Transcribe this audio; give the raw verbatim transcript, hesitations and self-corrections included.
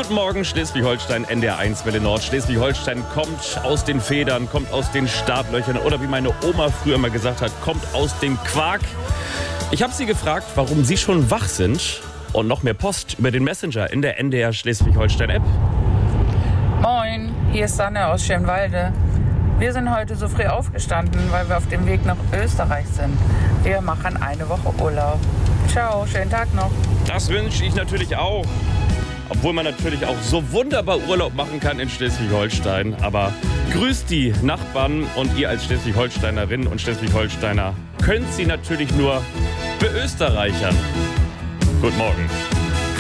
Guten Morgen, Schleswig-Holstein, N D R eins Welle Nord. Schleswig-Holstein kommt aus den Federn, kommt aus den Startlöchern oder wie meine Oma früher immer gesagt hat, kommt aus dem Quark. Ich habe sie gefragt, warum sie schon wach sind und noch mehr Post über den Messenger in der N D R Schleswig-Holstein-App. Moin, hier ist Sanne aus Schönwalde. Wir sind heute so früh aufgestanden, weil wir auf dem Weg nach Österreich sind. Wir machen eine Woche Urlaub. Ciao, schönen Tag noch. Das wünsche ich natürlich auch. Obwohl man natürlich auch so wunderbar Urlaub machen kann in Schleswig-Holstein. Aber grüßt die Nachbarn und ihr als Schleswig-Holsteinerinnen und Schleswig-Holsteiner könnt sie natürlich nur beösterreichern. Guten Morgen.